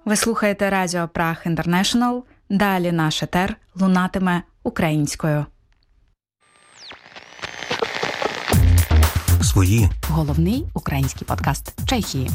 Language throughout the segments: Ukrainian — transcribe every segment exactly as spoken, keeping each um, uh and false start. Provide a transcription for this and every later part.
Ви слухаєте Радіо Праг Інтернешнл. Далі наш етер лунатиме українською. Свої. Головний український подкаст Чехії.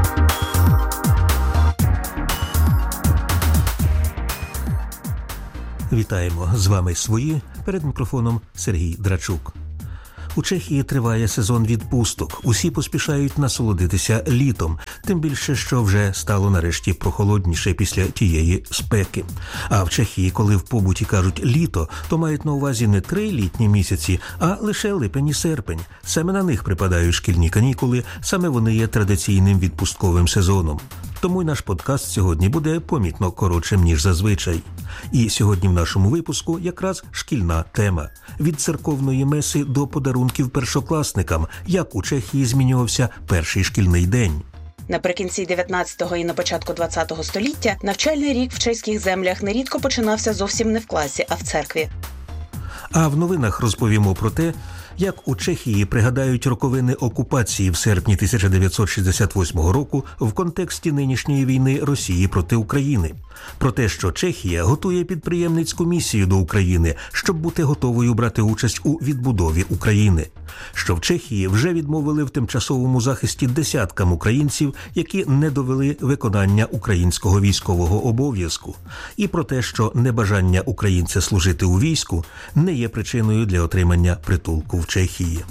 Вітаємо, з вами свої, перед мікрофоном Сергій Драчук. У Чехії триває сезон відпусток. Усі поспішають насолодитися літом, тим більше, що вже стало нарешті прохолодніше після тієї спеки. А в Чехії, коли в побуті кажуть «літо», то мають на увазі не три літні місяці, а лише липень і серпень. Саме на них припадають шкільні канікули, саме вони є традиційним відпустковим сезоном. Тому й наш подкаст сьогодні буде помітно коротшим, ніж зазвичай. І сьогодні в нашому випуску якраз шкільна тема. Від церковної меси до подарунків першокласникам. Як у Чехії змінювався перший шкільний день. Наприкінці дев'ятнадцятого і на початку двадцятого століття навчальний рік в чеських землях нерідко починався зовсім не в класі, а в церкві. А в новинах розповімо про те, як у Чехії пригадають роковини окупації в серпні тисяча дев'ятсот шістдесят восьмого року в контексті нинішньої війни Росії проти України. Про те, що Чехія готує підприємницьку місію до України, щоб бути готовою брати участь у відбудові України. Що в Чехії вже відмовили в тимчасовому захисті десяткам українців, які не довели виконання українського військового обов'язку. І про те, що небажання українця служити у війську не є причиною для отримання притулку в Чехії.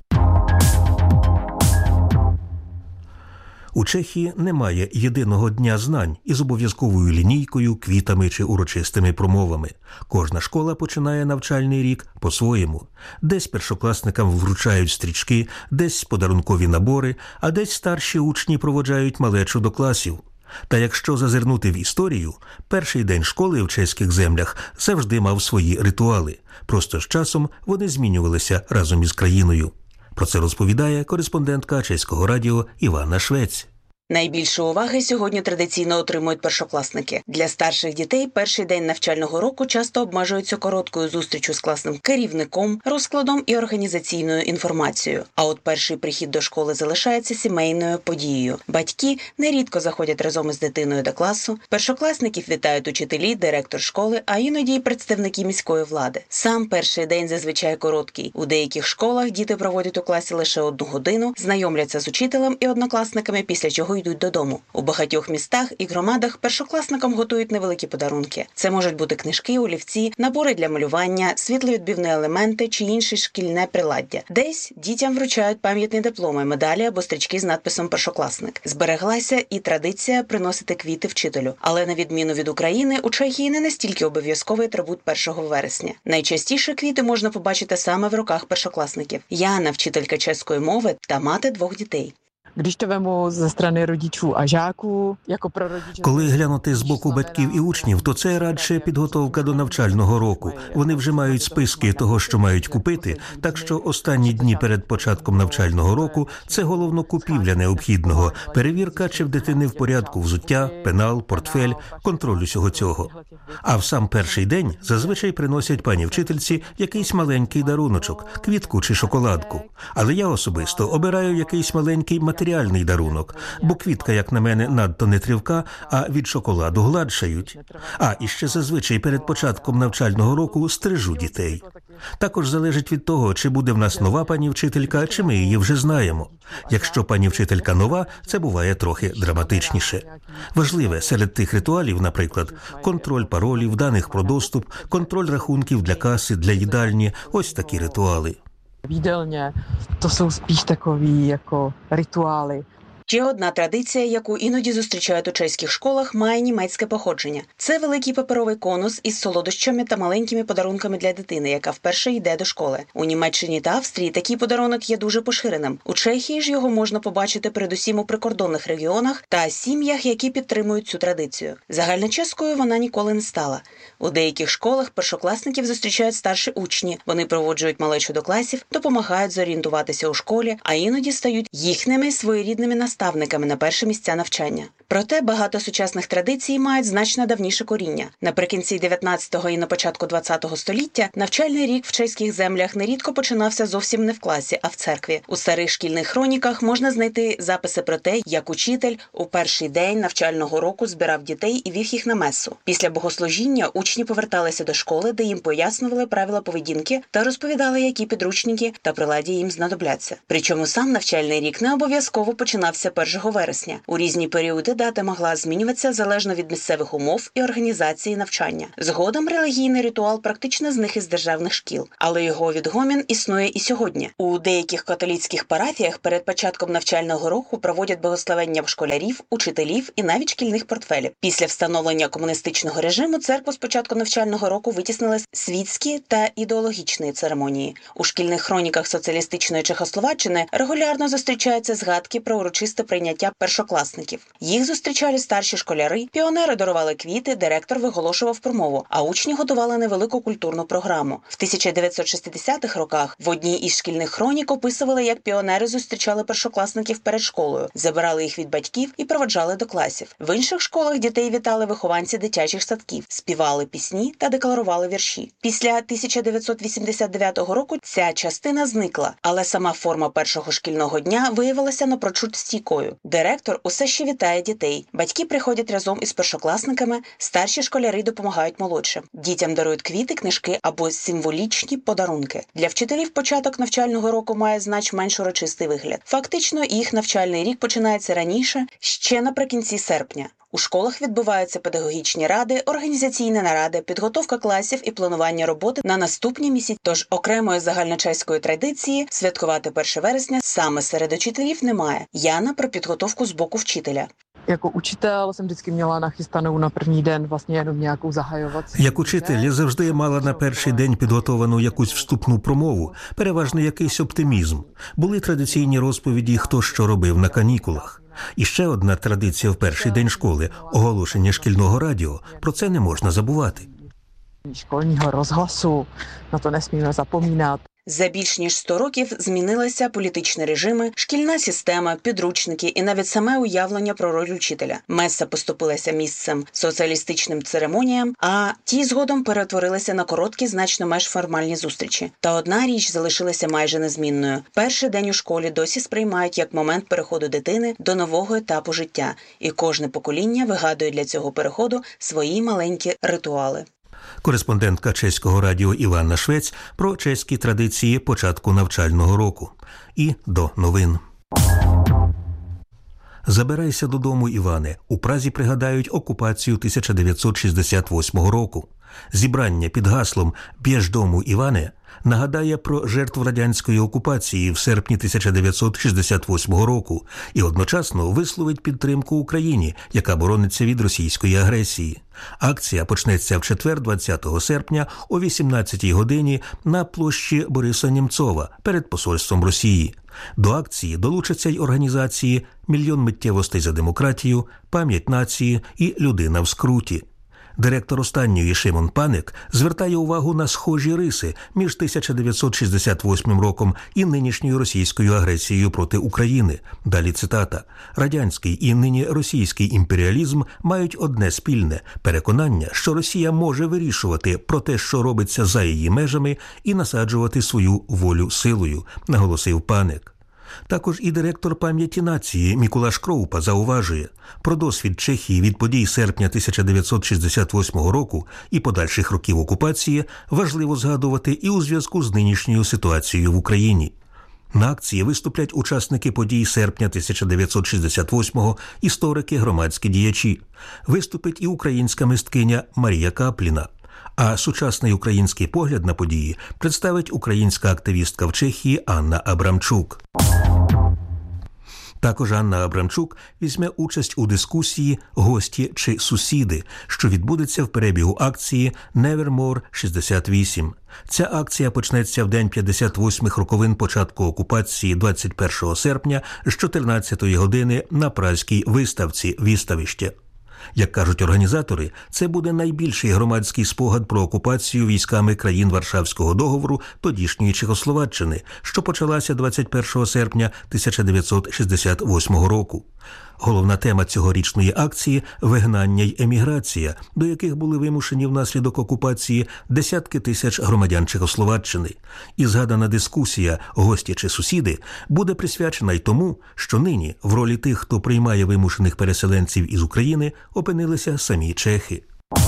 У Чехії немає єдиного дня знань із обов'язковою лінійкою, квітами чи урочистими промовами. Кожна школа починає навчальний рік по-своєму. Десь першокласникам вручають стрічки, десь подарункові набори, а десь старші учні проводжають малечу до класів. Та якщо зазирнути в історію, перший день школи в чеських землях завжди мав свої ритуали. Просто з часом вони змінювалися разом із країною. Про це розповідає кореспондентка Чеського радіо Івана Швець. Найбільше уваги сьогодні традиційно отримують першокласники. Для старших дітей перший день навчального року часто обмежується короткою зустрічю з класним керівником, розкладом і організаційною інформацією. А от перший прихід до школи залишається сімейною подією. Батьки нерідко заходять разом із дитиною до класу, першокласників вітають учителі, директор школи, а іноді й представники міської влади. Сам перший день зазвичай короткий. У деяких школах діти проводять у класі лише одну годину, знайомляться з учителем і однокласниками, після чого йдуть додому. У багатьох містах і громадах першокласникам готують невеликі подарунки. Це можуть бути книжки, олівці, набори для малювання, світловідбивні елементи чи інше шкільне приладдя. Десь дітям вручають пам'ятні дипломи, медалі або стрічки з надписом «Першокласник». Збереглася і традиція приносити квіти вчителю. Але на відміну від України, у Чехії не настільки обов'язковий атрибут першого вересня. Найчастіше квіти можна побачити саме в руках першокласників. Яна, вчителька чеської мови та мати двох дітей. Když to vemu ze strany rodičů a žáků, jako pro rodiče... Коли глянути з боку батьків і учнів, то це радше підготовка до навчального року. Вони вже мають списки того, що мають купити, так що останні дні перед початком навчального року – це головно купівля необхідного, перевірка, чи в дитини в порядку взуття, пенал, портфель, контроль усього цього. А в сам перший день зазвичай приносять пані вчительці якийсь маленький даруночок, квітку чи шоколадку. Але я особисто обираю якийсь маленький матеріальний реальний дарунок, бо квітка, як на мене, надто нетривка, а від шоколаду гладшають. А і ще зазвичай перед початком навчального року стрижу дітей. Також залежить від того, чи буде в нас нова пані вчителька, чи ми її вже знаємо. Якщо пані вчителька нова, це буває трохи драматичніше. Важливе серед тих ритуалів, наприклад, контроль паролів, даних про доступ, контроль рахунків для каси, для їдальні, ось такі ритуали. Výdelně, to jsou spíš takový jako rituály. Ще одна традиція, яку іноді зустрічають у чеських школах, має німецьке походження. Це великий паперовий конус із солодощами та маленькими подарунками для дитини, яка вперше йде до школи. У Німеччині та Австрії такий подарунок є дуже поширеним. У Чехії ж його можна побачити передусім у прикордонних регіонах та сім'ях, які підтримують цю традицію. Загальночеською вона ніколи не стала. У деяких школах першокласників зустрічають старші учні. Вони проводжують малечу до класів, допомагають зорієнтуватися у школі, а іноді стають їхніми своєрідними наставниками на перші місця навчання. Проте багато сучасних традицій мають значно давніше коріння. Наприкінці дев'ятнадцятого і на початку двадцятого століття навчальний рік в чеських землях нерідко починався зовсім не в класі, а в церкві. У старих шкільних хроніках можна знайти записи про те, як учитель у перший день навчального року збирав дітей і вів їх на месу. Після богослужіння учні поверталися до школи, де їм пояснювали правила поведінки та розповідали, які підручники та приладдя їм знадобляться. Причому сам навчальний рік не обов'язково починався першого вересня. У різні періоди дата могла змінюватися залежно від місцевих умов і організації навчання. Згодом релігійний ритуал практично зник із державних шкіл, але його відгомін існує і сьогодні. У деяких католицьких парафіях перед початком навчального року проводять благословення школярів, учителів і навіть шкільних портфелів. Після встановлення комуністичного режиму церкву з початку навчального року витіснили світські та ідеологічні церемонії. У шкільних хроніках соціалістичної Чехословаччини регулярно зустрічаються згадки про урочисте прийняття першокласників. Їх зустрічали старші школяри, піонери дарували квіти, директор виголошував промову, а учні готували невелику культурну програму. В тисяча дев'ятсот шістдесятих роках в одній із шкільних хронік описували, як піонери зустрічали першокласників перед школою, забирали їх від батьків і проводжали до класів. В інших школах дітей вітали вихованці дитячих садків, співали пісні та декларували вірші. Після тисяча дев'ятсот вісімдесят дев'ятого року ця частина зникла, але сама форма першого шкільного дня виявилася напрочуд стійкою. Директор усе ще вітає дітей, батьки приходять разом із першокласниками, старші школяри допомагають молодшим. Дітям дарують квіти, книжки або символічні подарунки. Для вчителів початок навчального року має значно менш урочистий вигляд. Фактично, їх навчальний рік починається раніше, ще наприкінці серпня. У школах відбуваються педагогічні ради, організаційні наради, підготовка класів і планування роботи на наступні місяці. Тож окремої загальночеської традиції святкувати перше вересня саме серед учителів немає. Яна про підготовку з боку вчителя. Jako učitel jsem vždycky měla nachystanou na první den vlastně jenom nějakou zahajovací. Як учитель я завжди мала на перший день підготовану якусь вступну промову, переважно якийсь оптимізм. Були традиційні розповіді, хто що робив на канікулах. І ще одна традиція в перший день школи – оголошення шкільного радіо. Про це не можна забувати. Школьного розгласу, на то nesmíme zapomínat. За більш ніж сто років змінилися політичні режими, шкільна система, підручники і навіть саме уявлення про роль учителя. Меса поступилася місцем соціалістичним церемоніям, а ті згодом перетворилися на короткі, значно менш формальні зустрічі. Та одна річ залишилася майже незмінною. Перший день у школі досі сприймають як момент переходу дитини до нового етапу життя. І кожне покоління вигадує для цього переходу свої маленькі ритуали. Кореспондентка чеського радіо Іванна Швець про чеські традиції початку навчального року. І до новин. Забирайся додому, Іване. У Празі пригадають окупацію тисяча дев'ятсот шістдесят восьмого року. Зібрання під гаслом «Б'єш дому, Іване» нагадає про жертв радянської окупації в серпні тисяча дев'ятсот шістдесят восьмого року і одночасно висловить підтримку Україні, яка борониться від російської агресії. Акція почнеться в четвер, двадцятого серпня о вісімнадцятій годині на площі Бориса Нємцова перед посольством Росії. До акції долучаться й організації «Мільйон миттєвостей за демократію», «Пам'ять нації» і «Людина в скруті». Директор останньої Шимон Паник звертає увагу на схожі риси між тисяча дев'ятсот шістдесят восьмим роком і нинішньою російською агресією проти України. Далі цитата. «Радянський і нині російський імперіалізм мають одне спільне – переконання, що Росія може вирішувати про те, що робиться за її межами, і насаджувати свою волю силою», – наголосив Паник. Також і директор «Пам'яті нації» Мікулаш Кроупа зауважує, про досвід Чехії від подій серпня тисяча дев'ятсот шістдесят восьмого року і подальших років окупації важливо згадувати і у зв'язку з нинішньою ситуацією в Україні. На акції виступлять учасники подій серпня тисяча дев'ятсот шістдесят восьмого, історики, громадські діячі. Виступить і українська мисткиня Марія Капліна. А сучасний український погляд на події представить українська активістка в Чехії Анна Абрамчук. Також Анна Абрамчук візьме участь у дискусії «Гості чи сусіди», що відбудеться в перебігу акції «Nevermore шістдесят вісім». Ця акція почнеться в день п'ятдесят восьмих роковин початку окупації двадцять першого серпня з чотирнадцятої години на Празькій виставці «Виставище». Як кажуть організатори, це буде найбільший громадський спогад про окупацію військами країн Варшавського договору тодішньої Чехословаччини, що почалася двадцять першого серпня тисяча дев'ятсот шістдесят восьмого року. Головна тема цьогорічної акції – вигнання й еміграція, до яких були вимушені внаслідок окупації десятки тисяч громадян Чехословаччини. І згадана дискусія «Гості чи сусіди» буде присвячена й тому, що нині в ролі тих, хто приймає вимушених переселенців із України, опинилися самі чехи.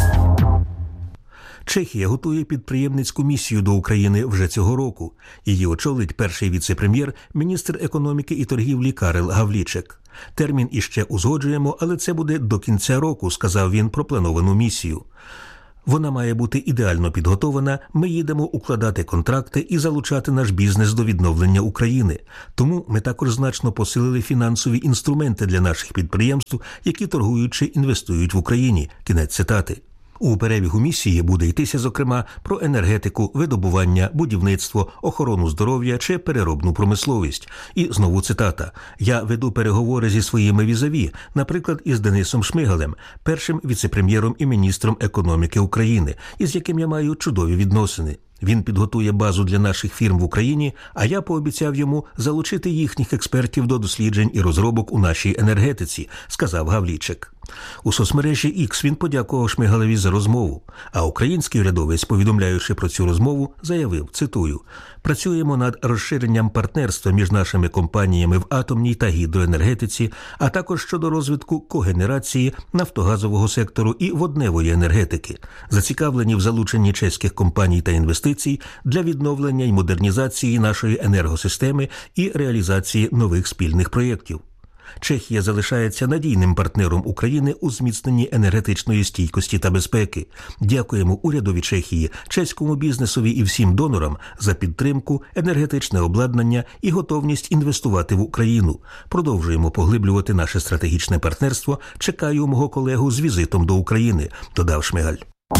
Чехія готує підприємницьку місію до України вже цього року. Її очолить перший віце-прем'єр, міністр економіки і торгівлі Карел Гавлічек. Термін іще узгоджуємо, але це буде до кінця року, сказав він про плановану місію. Вона має бути ідеально підготована, ми їдемо укладати контракти і залучати наш бізнес до відновлення України. Тому ми також значно посилили фінансові інструменти для наших підприємств, які торгують чи інвестують в Україні. Кінець цитати. У перебігу місії буде йтися, зокрема, про енергетику, видобування, будівництво, охорону здоров'я чи переробну промисловість. І знову цитата. «Я веду переговори зі своїми візаві, наприклад, із Денисом Шмигалем, першим віце-прем'єром і міністром економіки України, із яким я маю чудові відносини. Він підготує базу для наших фірм в Україні, а я пообіцяв йому залучити їхніх експертів до досліджень і розробок у нашій енергетиці», сказав Гавлічек. У соцмережі Ікс він подякував Шмигалеві за розмову, а український урядовець, повідомляючи про цю розмову, заявив, цитую, «Працюємо над розширенням партнерства між нашими компаніями в атомній та гідроенергетиці, а також щодо розвитку когенерації, нафтогазового сектору і водневої енергетики. Зацікавлені в залученні чеських компаній та інвестицій для відновлення й модернізації нашої енергосистеми і реалізації нових спільних проєктів». Чехія залишається надійним партнером України у зміцненні енергетичної стійкості та безпеки. Дякуємо урядові Чехії, чеському бізнесові і всім донорам за підтримку, енергетичне обладнання і готовність інвестувати в Україну. Продовжуємо поглиблювати наше стратегічне партнерство. Чекаю мого колегу з візитом до України, додав Шмигаль.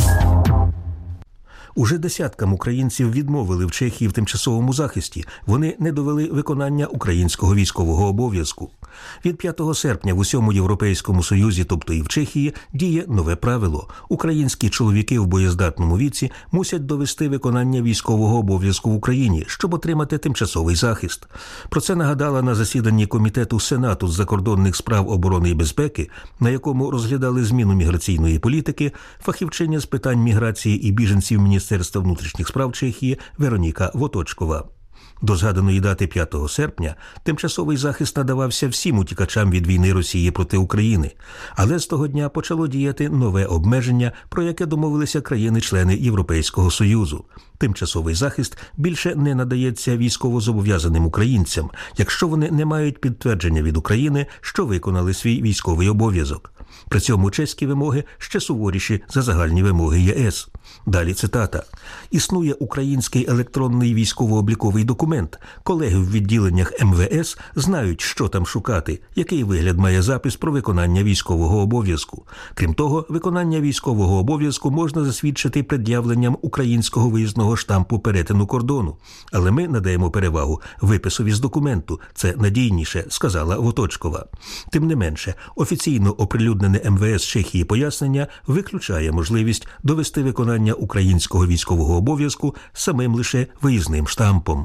Уже десяткам українців відмовили в Чехії в тимчасовому захисті. Вони не довели виконання українського військового обов'язку. Від п'ятого серпня в усьому Європейському Союзі, тобто і в Чехії, діє нове правило. Українські чоловіки в боєздатному віці мусять довести виконання військового обов'язку в Україні, щоб отримати тимчасовий захист. Про це нагадала на засіданні Комітету Сенату з закордонних справ оборони і безпеки, на якому розглядали зміну міграційної політики, фахівчиня з питань міграції і біженців Міністерства внутрішніх справ Чехії Вероніка Воточкова. До згаданої дати п'ятого серпня тимчасовий захист надавався всім утікачам від війни Росії проти України. Але з того дня почало діяти нове обмеження, про яке домовилися країни-члени Європейського Союзу. Тимчасовий захист більше не надається військовозобов'язаним українцям, якщо вони не мають підтвердження від України, що виконали свій військовий обов'язок. При цьому чеські вимоги ще суворіші за загальні вимоги ЄС. Далі цитата. «Існує український електронний військово-обліковий документ. Колеги в відділеннях ем ве ес знають, що там шукати, який вигляд має запис про виконання військового обов'язку. Крім того, виконання військового обов'язку можна засвідчити пред'явленням українського виїзного штампу перетину кордону. Але ми надаємо перевагу виписові з документу. Це надійніше», сказала Воточкова. Тим не менше, офіційно оприлюднене ем ве ес Чехії пояснення виключає можливість довести виконання українського військового обов'язку самим лише виїзним штампом.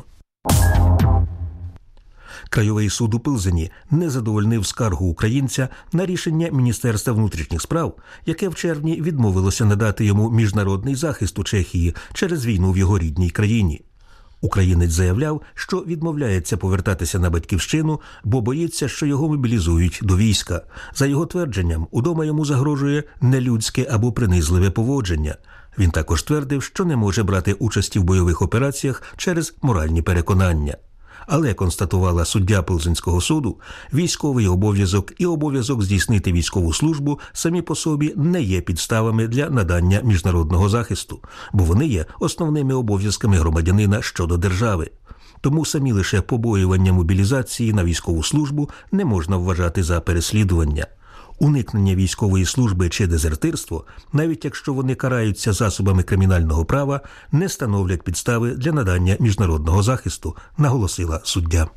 Краєвий суд у Пилзені не задовольнив скаргу українця на рішення Міністерства внутрішніх справ, яке в червні відмовилося надати йому міжнародний захист у Чехії через війну в його рідній країні. Українець заявляв, що відмовляється повертатися на батьківщину, бо боїться, що його мобілізують до війська. За його твердженням, удома йому загрожує нелюдське або принизливе поводження. Він також твердив, що не може брати участі в бойових операціях через моральні переконання. Але, констатувала суддя Пилзенського суду, військовий обов'язок і обов'язок здійснити військову службу самі по собі не є підставами для надання міжнародного захисту, бо вони є основними обов'язками громадянина щодо держави. Тому самі лише побоювання мобілізації на військову службу не можна вважати за переслідування. Уникнення військової служби чи дезертирство, навіть якщо вони караються засобами кримінального права, не становлять підстави для надання міжнародного захисту, наголосила суддя.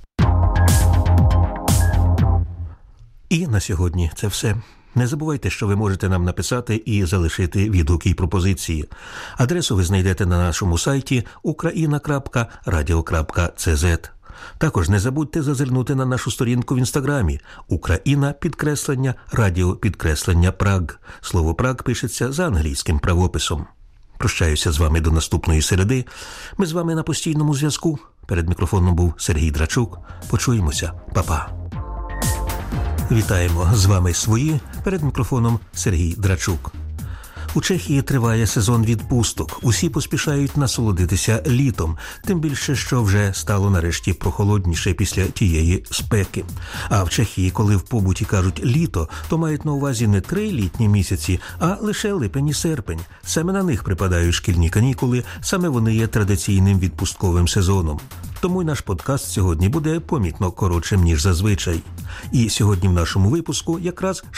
І на сьогодні це все. Не забувайте, що ви можете нам написати і залишити відгуки й пропозиції. Адресу ви знайдете на нашому сайті україна крапка радіо крапка це зет. Також не забудьте зазирнути на нашу сторінку в Інстаграмі «Україна підкреслення радіо підкреслення Праг». Слово «Праг» пишеться за англійським правописом. Прощаюся з вами до наступної середи. Ми з вами на постійному зв'язку. Перед мікрофоном був Сергій Драчук. Почуємося. Па-па. Вітаємо, з вами свої. Перед мікрофоном Сергій Драчук. У Чехії триває сезон відпусток. Усі поспішають насолодитися літом. Тим більше, що вже стало нарешті прохолодніше після тієї спеки. А в Чехії, коли в побуті кажуть «літо», то мають на увазі не три літні місяці, а лише липень і серпень. Саме на них припадають шкільні канікули, саме вони є традиційним відпустковим сезоном. Тому й наш подкаст сьогодні буде помітно коротшим, ніж зазвичай. І сьогодні в нашому випуску якраз